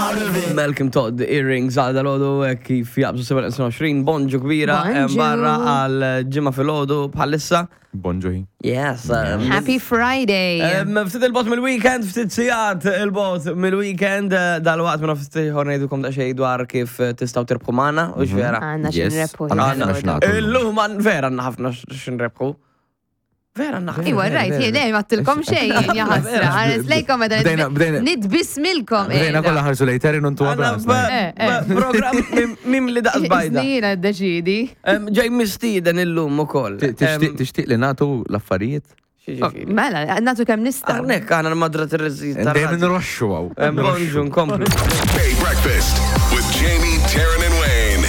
Malcolm Todd, Earrings, għal dal-ħodu kif jaqbżu 27 bonġu kbira barra għal ġimma fil-ħodu bħalissa. Bonġu hi. Yes. Happy Friday. Ftit il-bot mill-weekend, ftit sijat il-bot mill-weekend, dal-waqt minna ftit ħornejdukom da xej dwar kif tistaw tirbħu maħna, u ġvera. Għanna xinrebħu. Illum vera għanna ħafna xinrebħu. Vera naħ. Iwa, rajt, jene, mattilkom xejn, jaħasra. Għanes lejkom għedha nidbismilkom. Bdejna kolla ħarsu lejterin untu għabras. Program mim li daqs bajda. Snira d-deċidi. Ġej mistiden illum u koll. Tixtiq li natu l-affarijiet? Mela, natu kem nista. Għarnek għana l-madrat il-rezzit. Dejjem nroxxu għaw. Bonġu, nkomplu. Hey, breakfast with Jamie, Taryn and Wayne.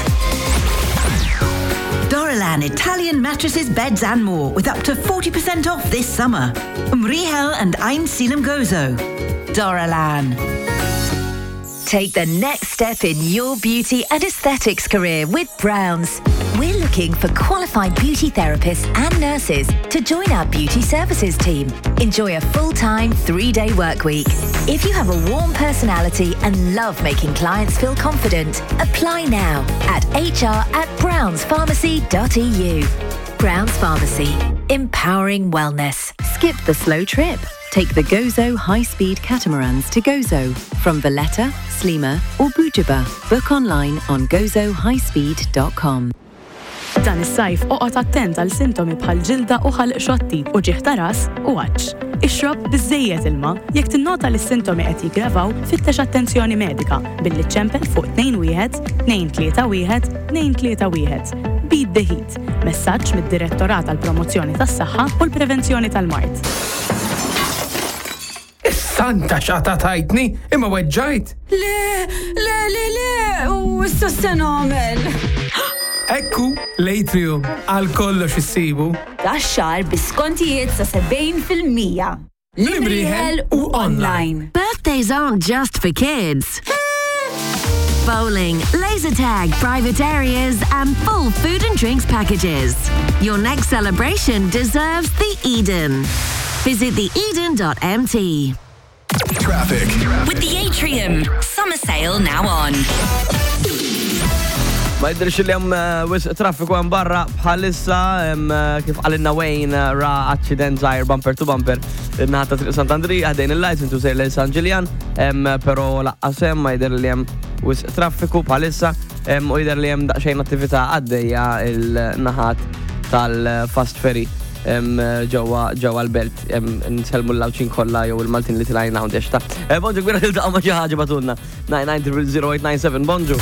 Dorolan Italian mattresses, beds and more with up to 40% off this summer. Mrihel and Ein Selim Gozo. Dorolan. Take the next step in your beauty and aesthetics career with Browns. We're looking for qualified beauty therapists and nurses to join our beauty services team. Enjoy a full-time 3-day work week. If you have a warm personality and love making clients feel confident, apply now at hr@brownspharmacy.eu. Browns Pharmacy, empowering wellness. Skip the slow trip. Take the Gozo high-speed catamarans to Gozo from Valletta, Slima or Bujuba. Book online on gozohighspeed.com. Dan is-sajf oqgħod attent għal sintomi bħal ġilda u ħalq xotti u ġieħ ta' ras u għaġġ. Ixrob biżżejjed ilma, jekk tinnota li s-sintomi qed jiggravaw fittex attenzjoni medika billi ċempel fuq 2-1-2-3-1-2-3-1. Beat the heat. Messaġġ mid-Direttorat tal-Promozzjoni tas-Saħħa u l-Prevenzjoni tal-Mard. Santa xata tajtni, imma weġġajt. Le, u issa se nagħmel. Ekku, l-Atrium, għal kollox issibu. Daxxar biskontijiet sa 70%. Limriħel u online. Birthdays aren't just for kids. Bowling, laser tag, private areas, and full food and drinks packages. Your next celebration deserves the Eden. Visit theeden.mt. Traffic. With the Atrium. Summer sale now on. Ma jidrix li jem traffiku għan barra bħalissa kif għalinna Wayne ra accident zaħir bumper to bumper naħta triq Sant'Andri għadejn il-lajt intu sejr li San Ġiljan pero laqqasem ma jidr li jem traffiku bħalissa u jidr li jem daqxajn attività għaddejja il-naħat tal-fast ferry ġewa l-belt nselmu l-lawċin kolla jew il-Maltin li tilajna għundeċta. Bonġu gbira il-taqqa ma ġaħġa batunna 99-0897 bonġu.